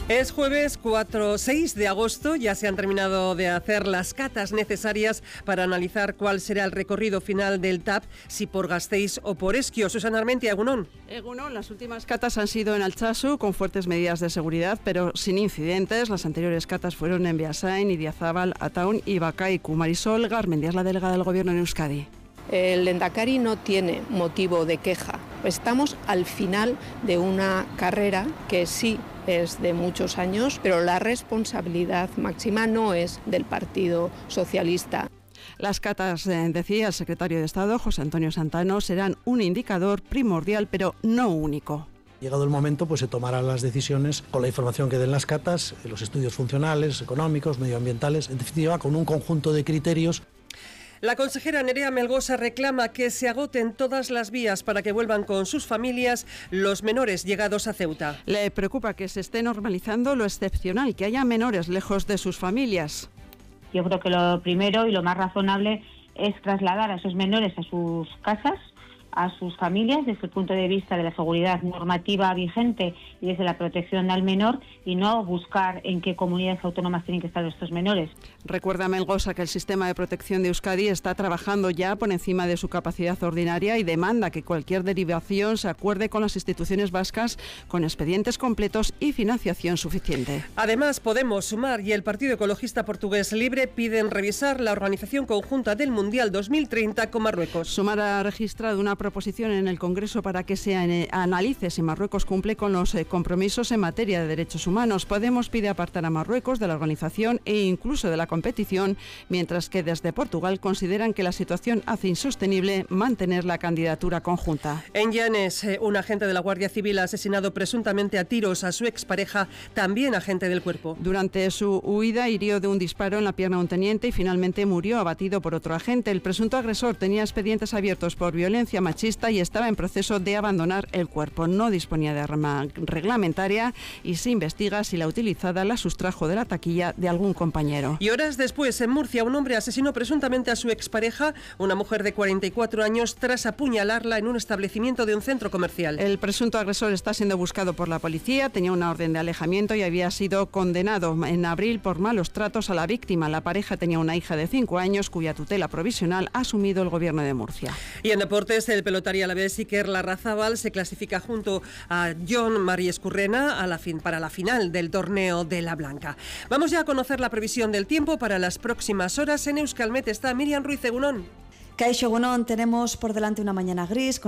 Es jueves 6 de agosto, ya se han terminado de hacer las catas necesarias para analizar cuál será el recorrido final del TAP, si por Gasteiz o por Ezkio. Susana Armentia, Egunon. Egunon, las últimas catas han sido en Altsasu, con fuertes medidas de seguridad, pero sin incidentes. Las anteriores catas fueron en Beasain, Idiazábal, Ataun y Bakaiku. Marisol Garmendia es la delegada del Gobierno en Euskadi. El Lehendakari no tiene motivo de queja. Estamos al final de una carrera que sí es de muchos años, pero la responsabilidad máxima no es del Partido Socialista. Las catas, decía el secretario de Estado, José Antonio Santano, serán un indicador primordial, pero no único. Llegado el momento, pues se tomarán las decisiones con la información que den las catas, los estudios funcionales, económicos, medioambientales, en definitiva, con un conjunto de criterios. La consejera Nerea Melgosa reclama que se agoten todas las vías para que vuelvan con sus familias los menores llegados a Ceuta. Le preocupa que se esté normalizando lo excepcional, que haya menores lejos de sus familias. Yo creo que lo primero y lo más razonable es trasladar a esos menores a sus casas, a sus familias, desde el punto de vista de la seguridad normativa vigente y desde la protección al menor, y no buscar en qué comunidades autónomas tienen que estar estos menores. Recuerda Melgosa que el sistema de protección de Euskadi está trabajando ya por encima de su capacidad ordinaria y demanda que cualquier derivación se acuerde con las instituciones vascas con expedientes completos y financiación suficiente. Además, Podemos, Sumar y el Partido Ecologista Portugués Libre piden revisar la organización conjunta del Mundial 2030 con Marruecos. Sumar ha registrado una proposición en el Congreso para que se analice si Marruecos cumple con los compromisos en materia de derechos humanos. Podemos pide apartar a Marruecos de la organización e incluso de la competición, mientras que desde Portugal consideran que la situación hace insostenible mantener la candidatura conjunta. En Llanes, un agente de la Guardia Civil ha asesinado presuntamente a tiros a su expareja, también agente del Cuerpo. Durante su huida hirió de un disparo en la pierna a un teniente y finalmente murió abatido por otro agente. El presunto agresor tenía expedientes abiertos por violencia machista y estaba en proceso de abandonar el Cuerpo. No disponía de arma reglamentaria y se investiga si la utilizada la sustrajo de la taquilla de algún compañero. Y horas después, en Murcia, un hombre asesinó presuntamente a su expareja, una mujer de 44 años, tras apuñalarla en un establecimiento de un centro comercial. El presunto agresor está siendo buscado por la policía, tenía una orden de alejamiento y había sido condenado en abril por malos tratos a la víctima. La pareja tenía una hija de 5 años cuya tutela provisional ha asumido el Gobierno de Murcia. Y en deportes, el pelotari alavés Iker Larrazábal se clasifica junto a Jon Mari Escurrena para la final del torneo de La Blanca. Vamos ya a conocer la previsión del tiempo para las próximas horas. En Euskalmet está Miriam Ruiz. Egunon. Kaixo, Egunon, tenemos por delante una mañana gris.